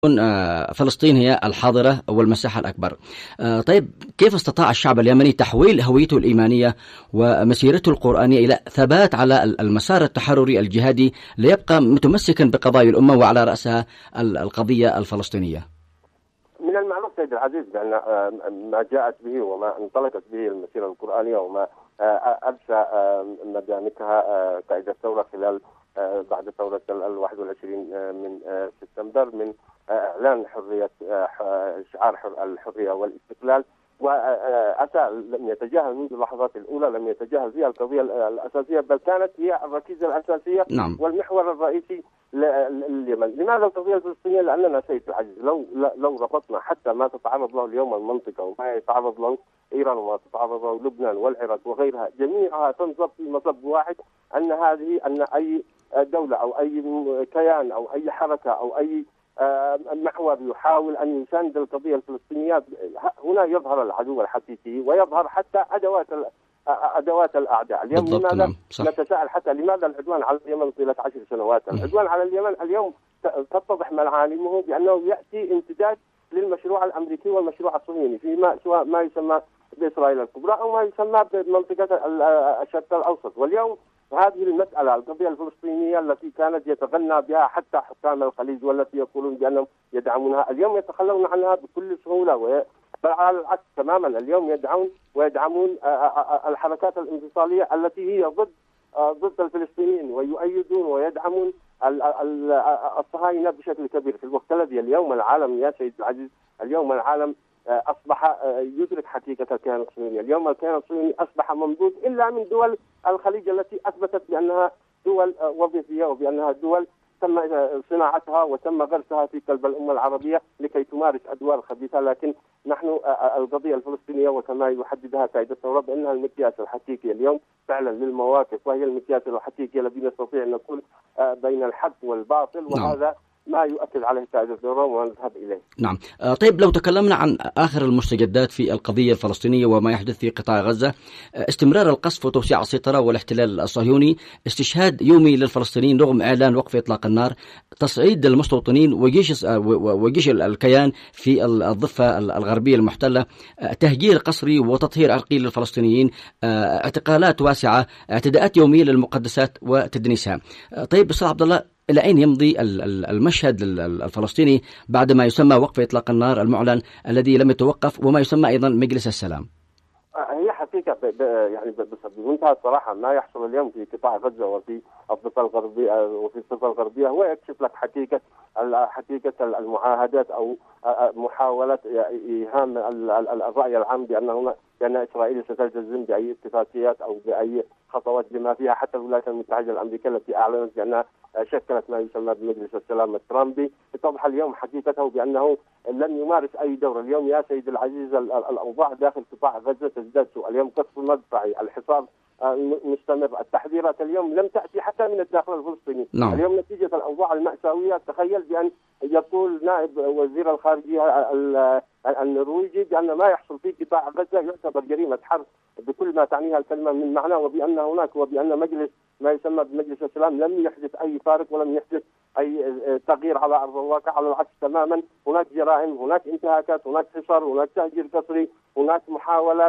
فلسطين هي الحاضرة والمساحة الأكبر. طيب كيف استطاع الشعب اليمني تحويل هويته الإيمانية ومسيرته القرآنية إلى ثبات على المسار التحرري الجهادي ليبقى متمسكا بقضايا الأمة وعلى رأسها القضية الفلسطينية؟ من المعروف سيد العزيز بأن ما جاءت به وما انطلقت به المسيرة القرآنية وما أرسى مدامكها قائد الثورة خلال بعد ثورة 21 من سبتمبر من إعلان حرية شعار الحرية والاستقلال، وأتى لم يتجاهل منذ اللحظات الأولى، لم يتجاهل فيها القضية الأساسية، بل كانت هي الركيزة الأساسية نعم. والمحور الرئيسي لليمن. لماذا القضية الفلسطينية؟ لأننا سيد العزيز لو ربطنا حتى ما تتعرض له اليوم المنطقة وما يتعرض له إيران وما تتعرض له لبنان والعراق وغيرها، جميعها تنصب في مصب واحد، أن أي دولة أو أي كيان أو أي حركة أو أي محور يحاول أن يساند القضية الفلسطينية، هنا يظهر العدو الحقيقي ويظهر حتى أدوات الأعداء. اليوم لماذا نتساءل حتى لماذا العدوان على اليمن طيلة 10 سنوات؟ العدوان على اليمن اليوم تتضح معالمه بأنه يأتي امتداد للمشروع الأمريكي والمشروع الصهيوني فيما سواء ما يسمى بإسرائيل الكبرى أو ما يسمى بمنطقة الشرق الأوسط. واليوم هذه المسألة القضية الفلسطينية التي كانت يتغنى بها حتى حكام الخليج والتي يقولون بأنهم يدعمونها، اليوم يتخلون عنها بكل سهولة، بل على العكس تماما اليوم يدعمون الحركات الانفصالية التي هي ضد الفلسطينيين، ويؤيدون ويدعمون الصهاينة بشكل كبير في الوقت الذي اليوم العالم يا سيد العزيز، اليوم العالم أصبح يدرك حقيقة الكيان الصهيوني. اليوم الكيان الصهيوني أصبح ممدود إلا من دول الخليج التي أثبتت بأنها دول وظيفية وبأنها دول تم صناعتها وتم غرسها في قلب الأمة العربية لكي تمارس أدوار خبيثة. لكن نحن القضية الفلسطينية وكما يحددها قائد الثورة بأنها المقياس الحقيقي اليوم فعلا للمواقف، وهي المقياس الحقيقي الذي نستطيع أن نقول بين الحق والباطل، وهذا ما يؤكد عليه قائد الثورة ونذهب إليه. نعم. طيب لو تكلمنا عن آخر المستجدات في القضية الفلسطينية وما يحدث في قطاع غزة، استمرار القصف وتوسيع السيطرة والاحتلال الصهيوني، استشهاد يومي للفلسطينيين رغم إعلان وقف إطلاق النار، تصعيد المستوطنين وجيش الكيان في الضفة الغربية المحتلة، تهجير قسري وتطهير عرقي للفلسطينيين، اعتقالات واسعة، اعتداءات يومية للمقدسات وتدنيسها. طيب أستاذ عبد الله، إلى أين يمضي المشهد الفلسطيني بعد ما يسمى وقف إطلاق النار المعلن الذي لم يتوقف وما يسمى أيضا مجلس السلام؟ هي حقيقة يعني بمنتهى الصراحة ما يحصل اليوم في قطاع غزة وفي الضفة الغربية هو يكشف لك حقيقة المعاهدات أو محاولة إيهام الرأي العام بأن إسرائيل ستلتزم بأي اتفاقيات أو بأي خطوات بما فيها حتى الولايات المتحدة الأمريكية التي أعلنت بأنها شكلت ما يسمى بمجلس السلام الترامبي. اتضح اليوم حقيقته بأنه لن يمارس أي دور. اليوم يا سيد العزيز الأوضاع داخل قطاع غزة تزداد سوء، اليوم قصف مدفعي، الحصار مستمر، التحذيرات اليوم لم تأتي حتى من الداخل الفلسطيني. نعم. اليوم نتيجة الأوضاع المأساوية تخيل بأن يقول نائب وزير الخارجية النرويجي بأن ما يحصل في قطاع غزة يعتبر جريمة حرب بكل ما تعنيها الكلمة من معنى، وبأن مجلس ما يسمى بمجلس السلام لم يحدث أي فارق ولم يحدث أي تغيير على أرض الواقع، على العكس تماما هناك جرائم، هناك انتهاكات، هناك حصار، هناك تهجير قسري، هناك محاولة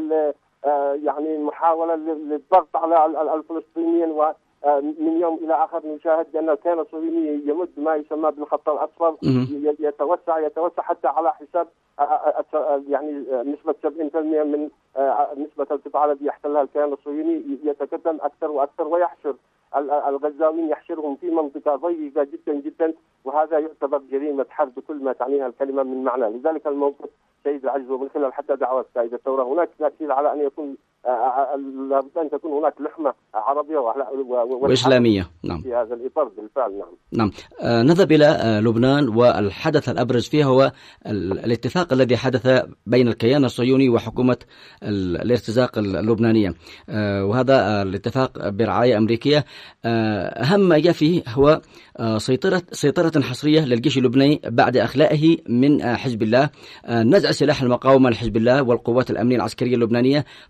للضغط على الفلسطينيين. ومن يوم إلى آخر نشاهد بأن الكيان الصهيوني يمد ما يسمى بالخط الأصفر، يتوسع حتى على حساب يعني نسبة 70% من نسبة القطاع الذي يحتلها الكيان الصهيوني، يتقدم أكثر وأكثر ويحشر الغزاويين، يحشرهم في منطقة ضيقة جدا جدا، وهذا يعتبر جريمة حرب بكل ما تعنيها الكلمة من معنى. لذلك الموقف سيد العزيز ومن خلال حتى دعوات قائد الثورة هناك تأكيد على أن يكون لابد أن تكون هناك لحمة عربية وإسلامية. نعم. في هذا الإطار بالفعل. نعم. نذهب إلى لبنان، والحدث الأبرز فيه هو الاتفاق الذي حدث بين الكيان الصهيوني وحكومة الارتزاق اللبنانية، وهذا الاتفاق برعاية أمريكية. أهم ما جاء فيه هو سيطرة حصرية للجيش اللبناني بعد إخلائه من حزب الله، نزع سلاح المقاومة لحزب الله والقوات الأمنية العسكرية اللبنانية، فقط هي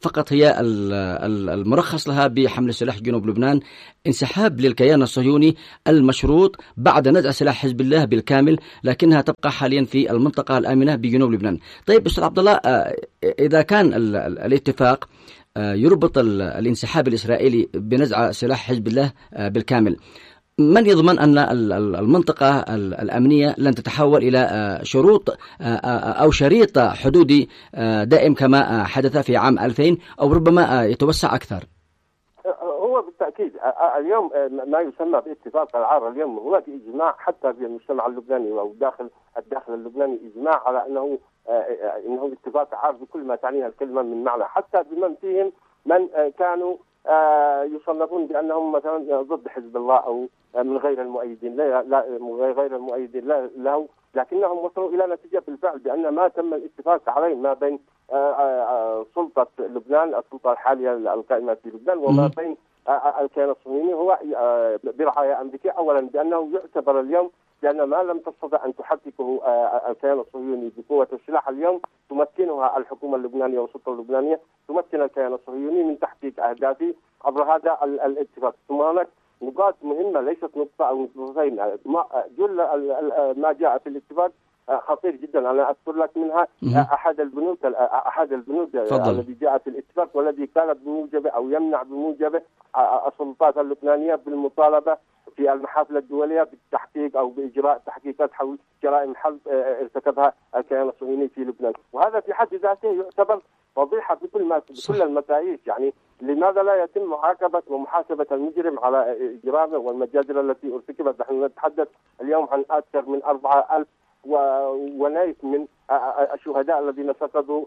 العملية المرخص لها بحمل سلاح جنوب لبنان انسحاب للكيان الصهيوني المشروط بعد نزع سلاح حزب الله بالكامل، لكنها تبقى حاليا في المنطقة الآمنة بجنوب لبنان. طيب أستاذ عبد الله، إذا كان الاتفاق يربط الانسحاب الإسرائيلي بنزع سلاح حزب الله بالكامل، من يضمن أن المنطقة الأمنية لن تتحول إلى شروط أو شريط حدودي دائم كما حدث في عام 2000 أو ربما يتوسع أكثر؟ هو بالتأكيد اليوم ما يسمى باتفاق العار، اليوم هناك إجماع حتى في المجتمع اللبناني أو الداخل اللبناني، إجماع على أنه اتفاق عار بكل ما تعنيها الكلمة من معنى، حتى بمن فيهم من كانوا يصنفون بأنهم مثلا ضد حزب الله أو من غير المؤيدين غير المؤيدين له، لكنهم وصلوا إلى نتيجة بالفعل بأن ما تم الاتفاق عليه ما بين سلطة لبنان، السلطة الحالية القائمة في لبنان، وما بين الكيان الصهيوني هو برعاية أمريكية. أولا بأنه يعتبر اليوم لأن ما لم تستطع أن تحققه الكيان الصهيوني بقوة السلاح، اليوم تمكنها الحكومة اللبنانية والسلطة اللبنانية، تمكن الكيان الصهيوني من تحقيق أهدافه عبر هذا الاتفاق. ثم هناك نقاط مهمة، ليست نقطة أو نقطتين، جل ما جاء في الاتفاق خطير جدا. أنا أذكر لك منها أحد البنود الذي جاء في الاتفاق والذي كانت بموجبه أو يمنع بموجبه السلطات اللبنانية بالمطالبة في المحافل الدولية بالتحقيق أو بإجراء تحقيقات حول جرائم حرب ارتكبها الكيان الصهيوني في لبنان، وهذا في حد ذاته يعتبر فضيحة بكل المقاييس. يعني لماذا لا يتم معاقبة ومحاسبة المجرم على إجرامه والمجازر التي ارتكبت؟ نحن نتحدث اليوم عن أكثر من 4000 ونايف من الشهداء الذين سقطوا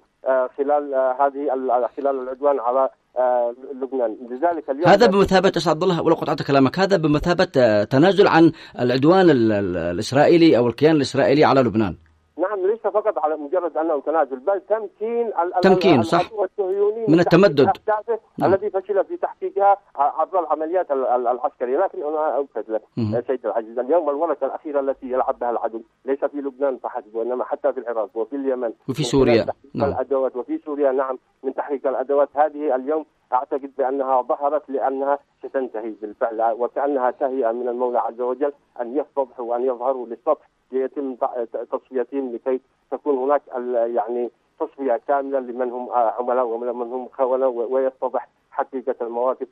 خلال العدوان على لبنان. لذلك اليوم هذا بمثابة أسعد الله ولو قطعت كلامك، هذا بمثابة تنازل عن العدوان الإسرائيلي أو الكيان الإسرائيلي على لبنان. نعم، ليس فقط على مجرد أنه تنازل، بل تمكين صح من التمدد الذي فشل في تحقيقها عبر العمليات العسكرية. لكن أنا أؤكد لك سيد العزيز، اليوم الورقة الأخيرة التي يلعب بها العدو ليس في لبنان فحسب، وإنما حتى في العراق وفي اليمن وفي سوريا الأدوات، وفي سوريا نعم من تحريك الأدوات. هذه اليوم أعتقد بأنها ظهرت لأنها ستنتهي بالفعل، وكأنها تهيئة من المولى عز وجل أن يفتضحوا وأن يظهروا للسطح ليتم تصفيتهم لكي تكون هناك يعني تصفية كاملة لمن هم عملاء ومن هم خونة، ويتضح حقيقة المواقف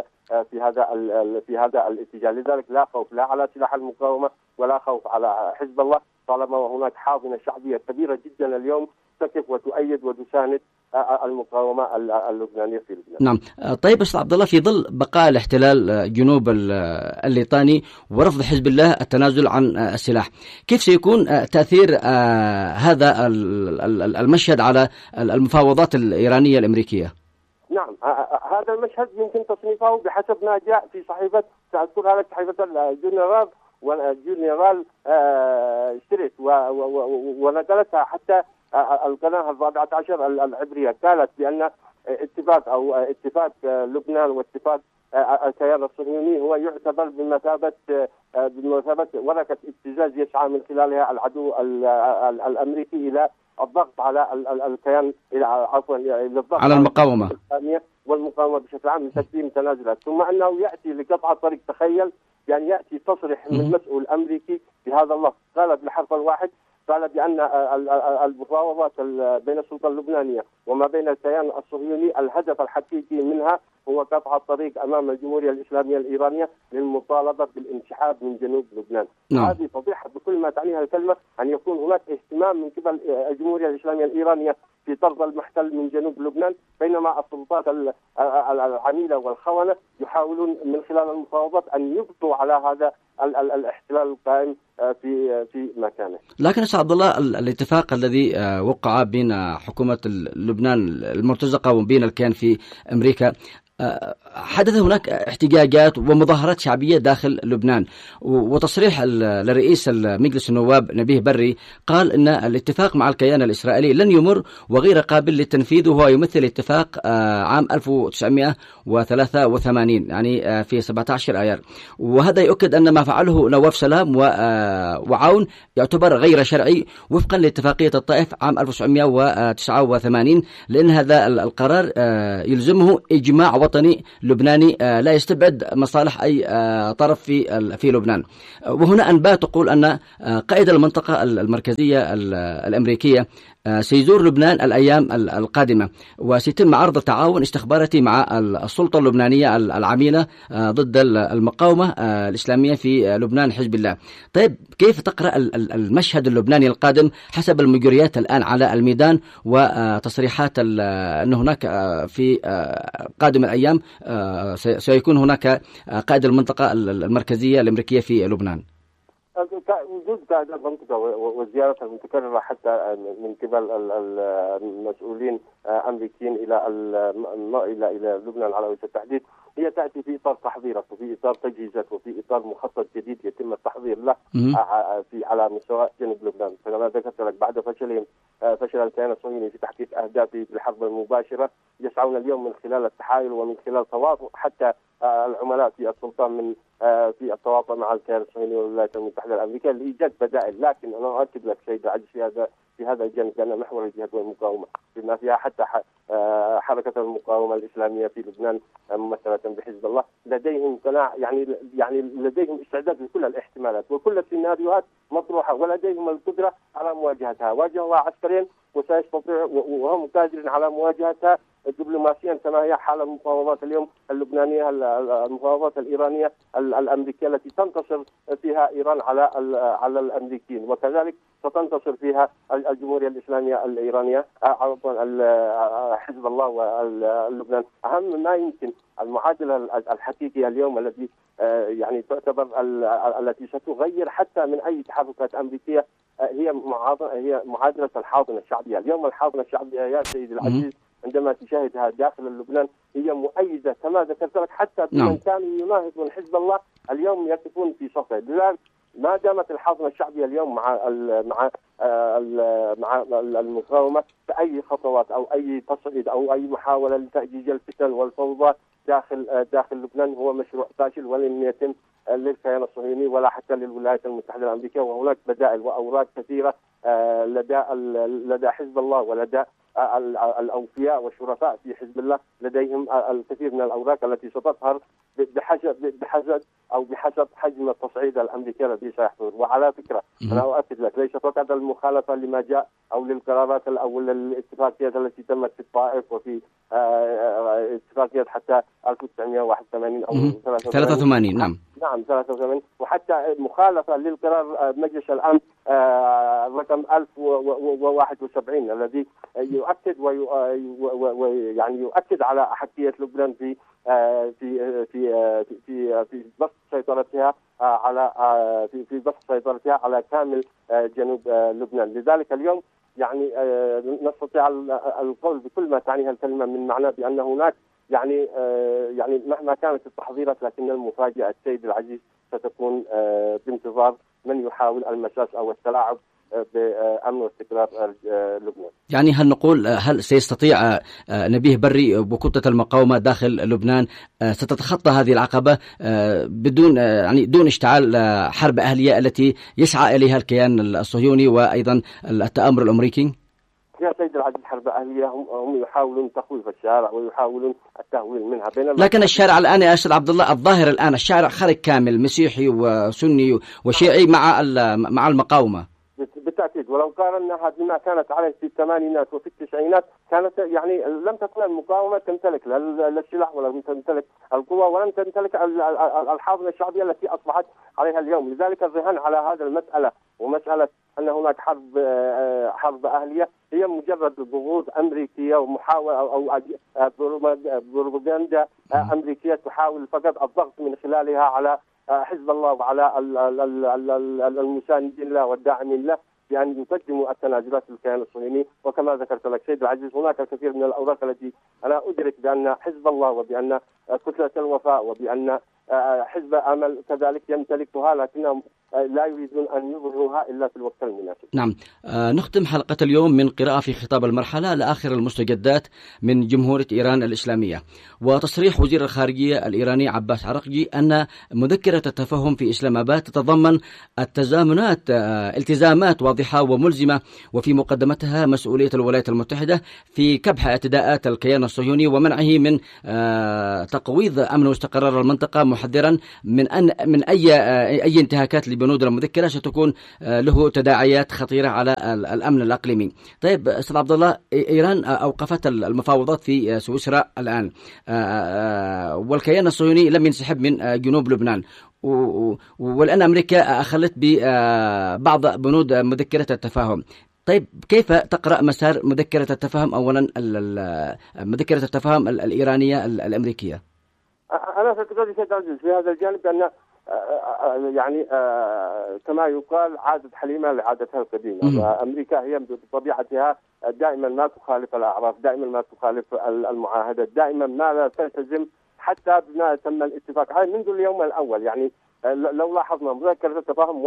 في هذا الاتجاه. لذلك لا خوف لا على سلاح المقاومة ولا خوف على حزب الله طالما هناك حاضنة شعبية كبيرة جدا اليوم تقف وتؤيد وتساند المقاومة اللبنانية في لبنان. نعم. طيب أستاذ عبد الله، في ظل بقاء الاحتلال جنوب الليطاني ورفض حزب الله التنازل عن السلاح، كيف سيكون تأثير هذا المشهد على المفاوضات الإيرانية الأمريكية؟ نعم، هذا المشهد يمكن تصنيفه بحسب ما جاء في صحيفة، سأذكرها لك، صحيفة الجنرال شريت ونقلتها حتى القناة 14 العبرية، قالت بأن اتفاق لبنان واتفاق الكيان الصهيوني هو يعتبر بمثابة ورقة ابتزاز يسعى من خلالها العدو الأمريكي إلى الضغط على الكيان الضغط على المقاومة والمقاومة بشكل عام لتقديم تنازلات، ثم أنه يأتي لقطع طريق. تخيل يعني يأتي تصريح من مسؤول أمريكي بهذا اللفظ، قال بالحرف الواحد، قال بأن المفاوضات بين السلطة اللبنانية وما بين الكيان الصهيوني الهدف الحقيقي منها هو قطع الطريق أمام الجمهورية الإسلامية الإيرانية للمطالبة بالانسحاب من جنوب لبنان. هذه فضيحة بكل ما تعنيها الكلمة، أن يكون هناك اهتمام من قبل الجمهورية الإسلامية الإيرانية في طرد المحتل من جنوب لبنان، بينما السلطات العميلة والخونة يحاولون من خلال المفاوضات أن يبقوا على هذا الاحتلال القائم في مكانه. لكن أستاذ عبد الله، الاتفاق الذي وقع بين حكومة لبنان المرتزقة وبين الكيان في أمريكا حدث هناك احتجاجات ومظاهرات شعبية داخل لبنان، وتصريح لرئيس مجلس النواب نبيه بري قال أن الاتفاق مع الكيان الإسرائيلي لن يمر وغير قابل للتنفيذ، وهو يمثل اتفاق عام 1983 يعني في 17 آيار. وهذا يؤكد أن ما فعله نواف سلام وعون يعتبر غير شرعي وفقا لاتفاقية الطائف عام 1989، لأن هذا القرار يلزمه إجماع وطني لبناني لا يستبعد مصالح أي طرف في لبنان. وهنا أنباء تقول أن قائد المنطقة المركزية الأمريكية سيزور لبنان الأيام القادمة، وسيتم عرض تعاون استخباراتي مع السلطة اللبنانية العميلة ضد المقاومة الإسلامية في لبنان حزب الله. طيب كيف تقرأ المشهد اللبناني القادم حسب المجريات الآن على الميدان وتصريحات أن هناك في قادم الأيام سيكون هناك قائد المنطقة المركزية الأمريكية في لبنان؟ وجود قاعدة المنطقة وزيارتها المتكررة حتى من قبل المسؤولين أمريكيين إلى لبنان على وجه التحديد، هي تأتي في إطار تحضيرات وفي إطار تجهيزات وفي إطار مخطط جديد يتم التحضير له على مستوى جنوب لبنان. فكما ذكرت لك بعد فشل الكيان الصهيوني في تحقيق أهدافه في الحرب المباشرة، يسعون اليوم من خلال التحايل ومن خلال تواطؤ حتى العملاء في السلطان من في التواطؤ مع الكيان الصهيوني والولايات المتحدة الأمريكية لإيجاد بدائل. لكن أنا أؤكد لك سيد العزيز في هذا الجانب أن محور الجهاد والمقاومة بما فيها حتى حركة المقاومة الإسلامية في لبنان ممثلة بحزب الله لديهم قناعة، يعني لديهم استعداد لكل الاحتمالات وكل السيناريوهات مطروحة، ولديهم القدرة على مواجهتها. واجهوها عسكريا وسيستطيع وهم قادرين على مواجهتها دبلوماسيا كما هي حال المفاوضات اليوم اللبنانية، المفاوضات الإيرانية الأمريكية التي تنتصر فيها إيران على الأمريكيين، وكذلك ستنتصر فيها الجمهورية الإسلامية الإيرانية حزب الله واللبنان. أهم ما يمكن المعادلة الحقيقية اليوم التي يعني تعتبر التي ستغير حتى من أي تحركات أمريكية هي معادلة الحاضنة الشعبية. اليوم الحاضنة الشعبية يا سيدي العزيز عندما تشاهدها داخل لبنان هي مؤيدة كما ذكرت لك حتى من كانوا يناهضون حزب الله اليوم يقفون في صفه. لذلك ما دامت الحاضنة الشعبية اليوم مع المقاومة فأي خطوات أو أي تصعيد أو أي محاولة لتأجيج الفتن والفوضى داخل لبنان هو مشروع فاشل ولن يتم للكيان الصهيوني ولا حتى للولايات المتحدة الأمريكية. وهناك بدائل وأوراق كثيرة لدى حزب الله ولدى الأوفياء والشرفاء في حزب الله لديهم الكثير من الأوراق التي ستظهر بحسب حجم التصعيد الأمريكي الذي سيحصل. وعلى فكرة أنا أؤكد لك ليس فقط المخالفة لما جاء أو للقرارات أو للاتفاقيات التي تمت في الطائف وفي اتفاقية حتى 1981 أو 83 نعم 83 وحتى مخالفة للقرار مجلس الأمن رقم 1071 الذي يؤكد ويعني يؤكد على أحقية لبنان في في في في في بسط سيطرتها في بسط سيطرتها على كامل جنوب لبنان. لذلك اليوم يعني نستطيع القول بكل ما تعنيها الكلمة من معنى بأن هناك يعني مهما كانت التحضيرات لكن المفاجأة السيد العزيز ستكون بانتظار من يحاول المساس أو التلاعب بأمن واستقرار لبنان. يعني هل سيستطيع نبيه بري وكتلة المقاومة داخل لبنان ستتخطى هذه العقبة دون اشتعال حرب أهلية التي يسعى إليها الكيان الصهيوني وأيضا التآمر الأمريكي؟ يا سيد العزيز حرب أهلية هم يحاولون تخويف الشارع ويحاولون التهويل منها لكن الشارع الآن يا أستاذ عبد الله الظاهر الآن الشارع خرج كامل مسيحي وسني وشيعي مع المقاومة بالتأكيد. ولو قارناها بما كانت عليه في الثمانينات وفي التسعينات كانت يعني لم تكن المقاومة تمتلك لا السلاح ولم تمتلك القوة ولم تمتلك الحاضنة الشعبية التي أصبحت عليها اليوم. لذلك الرهان على هذا المسألة ومسألة أن هناك حرب أهلية هي مجرد ضغوط أمريكية ومحاولة أو بروباغندا أمريكية تحاول فقط الضغط من خلالها على حزب الله وعلى المساندين له والداعمين له بأن يقدموا التنازلات للكيان الصهيوني. وكما ذكرت لك سيد العزيز، هناك الكثير من الأوراق التي أنا أدرك بأن حزب الله وبأن كتلة الوفاء وبأن حزب أمل كذلك يمتلكها، لكنهم لا يريدون أن يظهروها إلا في الوقت المناسب. نعم. نختم حلقة اليوم من قراءة في خطاب المرحلة لآخر المستجدات من جمهورية إيران الإسلامية، وتصريح وزير الخارجية الإيراني عباس عراقجي أن مذكرة التفاهم في إسلام آباد تتضمن التزامات واضحة وملزمة، وفي مقدمتها مسؤولية الولايات المتحدة في كبح اعتداءات الكيان الصهيوني ومنعه من تقويض أمن واستقرار المنطقة، محذرا من أي انتهاكات لبنود المذكرة ستكون له تداعيات خطيرة على الأمن الإقليمي. طيب أستاذ عبد الله، إيران أوقفت المفاوضات في سويسرا الآن، والكيان الصهيوني لم ينسحب من جنوب لبنان، والآن أمريكا أخلت ببعض بنود مذكرة التفاهم. طيب كيف تقرأ مسار مذكرة التفاهم؟ أولا مذكرة التفاهم الإيرانية الأمريكية. أنا أعتقد في هذا الجانب أن يعني كما يقال عادت حليمة لعادتها القديمة، وأمريكا هي بطبيعتها دائما ما تخالف الأعراف، دائما ما تخالف المعاهدات، دائما ما لا تلتزم حتى بما تم الاتفاق عليه منذ اليوم الأول. يعني لو لاحظنا مذكرة التفاهم